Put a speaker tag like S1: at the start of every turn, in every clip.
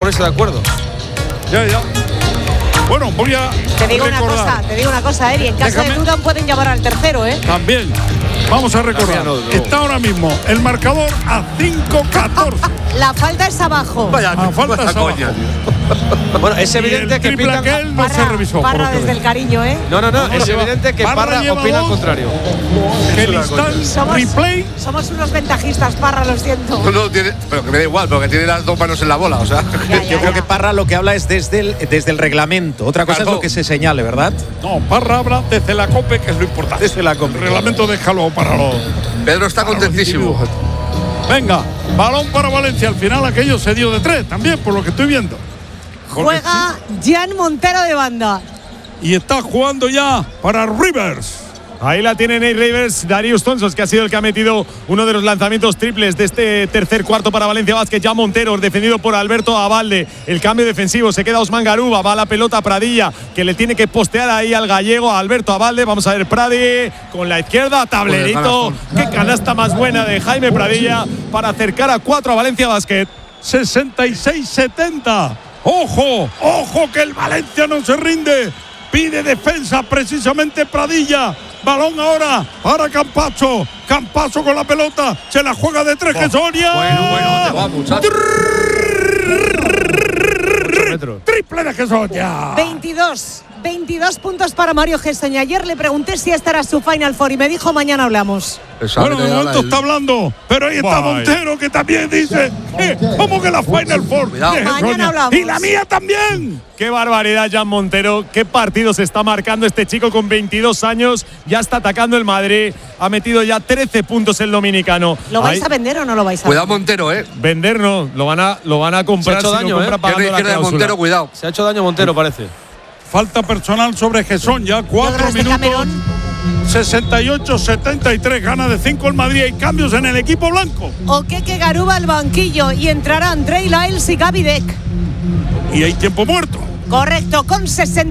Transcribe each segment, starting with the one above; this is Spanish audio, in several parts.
S1: ponerse de acuerdo.
S2: Ya. Bueno, voy a
S3: Te digo una cosa, Eri. En caso de duda pueden llamar al tercero, ¿eh?
S2: También. Vamos a recordar. Está ahora mismo el marcador a 5-14.
S3: La falta es abajo.
S4: Vaya,
S2: falta es abajo.
S1: Bueno, es evidente que pitan.
S2: Aquel no se revisó.
S3: Parra desde el cariño, ¿eh?
S1: No, es evidente que Parra opina al contrario.
S2: Que replay.
S3: Somos unos ventajistas, Parra, lo siento.
S4: No tiene, pero que me da igual, porque tiene las dos manos en la bola, o sea.
S5: Yo creo que Parra lo que habla es desde el reglamento. Otra cosa es lo que se señale, ¿verdad?
S2: No, Parra habla desde la COPE, que es lo importante.
S5: Desde la COPE.
S2: El reglamento déjalo para los.
S4: Pedro está contentísimo.
S2: Venga, balón para Valencia. Al final aquello se dio de 3 también, por lo que estoy viendo.
S3: Juega Jan Montero de banda.
S2: Y está jugando ya para Rivers.
S6: Ahí la tiene Nate Rivers, Darius Thompson, que ha sido el que ha metido uno de los lanzamientos triples de este tercer cuarto para Valencia Basket. Ya Montero, defendido por Alberto Abalde. El cambio defensivo, se queda Osman Garuba, va la pelota Pradilla, que le tiene que postear ahí al gallego, a Alberto Abalde. Vamos a ver Pradi con la izquierda, tablerito. Qué canasta más buena de Jaime Pradilla para acercar a 4 a Valencia Basket.
S2: 66-70. ¡Ojo! Que el Valencia no se rinde. Pide defensa precisamente Pradilla. Balón ahora para Campazzo. Campazzo con la pelota. Se la juega de 3 que Soria.
S4: Bueno, te va, muchacho.
S2: Triple de Gesonia.
S3: 22 puntos para Mario Gesoña. Ayer le pregunté si esta era su Final Four y me dijo mañana hablamos.
S2: Bueno, de momento está hablando, pero ahí está Montero, que también dice ¿cómo que la Final Four?
S3: Mañana hablamos.
S2: Y la mía también.
S6: Qué barbaridad, Jan Montero. Qué partido se está marcando este chico con 22 años. Ya está atacando el Madrid. Ha metido ya 13 puntos el dominicano.
S3: ¿Lo vais a vender o no lo vais a
S4: vender?
S3: vender?
S4: Cuidado Montero,
S6: Vender no, lo van a comprar.
S1: Se ha hecho daño,
S4: Tiene izquierda de Montero, cuidado.
S1: Se ha hecho daño Montero, parece.
S2: Falta personal sobre Gesson, ya 4 minutos. 68-73, gana de 5 el Madrid. Hay cambios en el equipo blanco.
S3: Okeke Garuba al banquillo y entrarán Trey Lyles y Gaby Deck.
S2: Y hay tiempo muerto.
S3: Correcto, con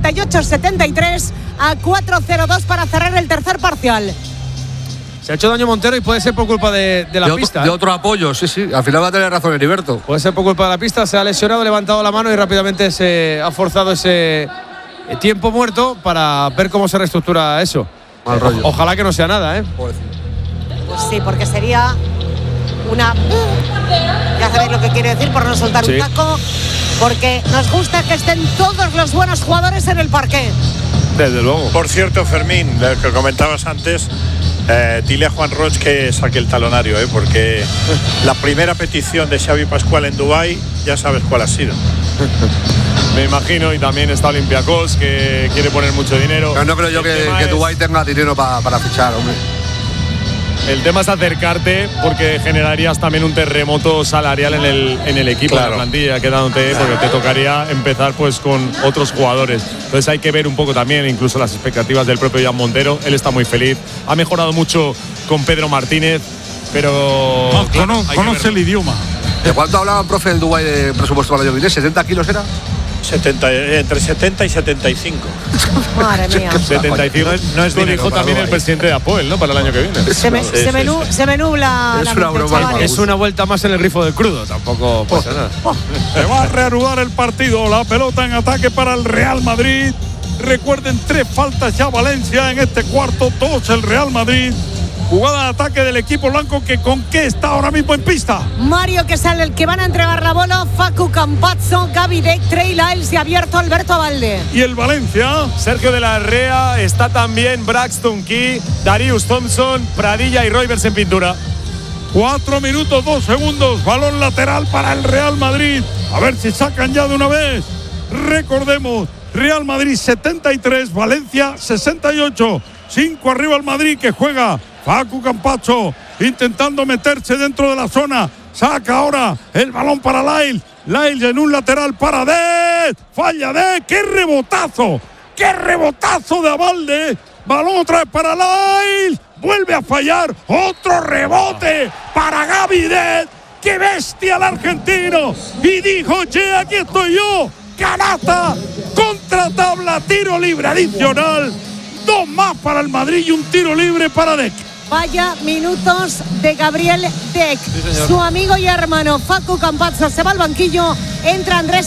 S3: 68-73 a 4-0-2 para cerrar el tercer parcial.
S1: Se ha hecho daño Montero y puede ser por culpa de la pista.
S4: De otro apoyo, sí. Al final va a tener razón Heriberto.
S1: Puede ser por culpa de la pista. Se ha lesionado, levantado la mano y rápidamente se ha forzado ese tiempo muerto para ver cómo se reestructura eso.
S4: Mal rollo.
S1: Ojalá que no sea nada,
S3: Pues sí, porque sería una. Ya sabéis lo que quiere decir por no soltar un taco. Porque nos gusta que estén todos los buenos jugadores en el parqué.
S6: Desde luego.
S7: Por cierto, Fermín, lo que comentabas antes, dile a Juan Roig que saque el talonario, porque la primera petición de Xavi Pascual en Dubái, ya sabes cuál ha sido.
S6: Me imagino, y también está Olympiacos, que quiere poner mucho dinero.
S4: Pero no creo yo que Dubái tenga dinero para fichar, hombre.
S6: El tema es acercarte, porque generarías también un terremoto salarial en el equipo, en la plantilla, quedándote, porque te tocaría empezar pues con otros jugadores. Entonces hay que ver un poco también incluso las expectativas del propio Jan Montero. Él está muy feliz, ha mejorado mucho con Pedro Martínez, pero
S2: conoce el idioma.
S4: ¿De cuánto hablaba el profe del Dubái de presupuesto para el año que viene? ¿70 kilos era?
S7: Entre 70 y 75.
S3: Madre mía.
S6: 75 no es dinero, dijo también el presidente de Apoel, ¿no? Para el año que viene.
S3: Se me nubla.
S4: Es una broma.
S1: Es una vuelta más en el grifo del crudo, tampoco pasa nada.
S2: Se va a reanudar el partido. La pelota en ataque para el Real Madrid. Recuerden, 3 faltas ya Valencia en este cuarto, 2 el Real Madrid. Jugada de ataque del equipo blanco que con qué está ahora mismo en pista.
S3: Mario, que sale el que van a entregar la bola. Facu Campazzo, Gaby Deck, Trey Lyles y abierto Alberto Abalde.
S2: Y el Valencia.
S6: Sergio de la Rea, está también Braxton Key, Darius Thompson, Pradilla y Roivers en pintura.
S2: 4 minutos 2 segundos. Balón lateral para el Real Madrid. A ver si sacan ya de una vez. Recordemos, Real Madrid 73, Valencia 68. 5 arriba el Madrid, que juega Facu Campazzo intentando meterse dentro de la zona. Saca ahora el balón para Lyles. Lyles en un lateral para Deck. Falla Deck. ¡Qué rebotazo! ¡Qué rebotazo de Abalde! Balón otra vez para Lyles. Vuelve a fallar. Otro rebote para Gaby Deck. ¡Qué bestia el argentino! Y dijo, che, aquí estoy yo. Canasta, contratabla, tiro libre adicional. 2 más para el Madrid y un tiro libre para Deck.
S3: Vaya minutos de Gabriel Deck.
S1: Sí,
S3: su amigo y hermano Facu Campazzo se va al banquillo. Entra Andrés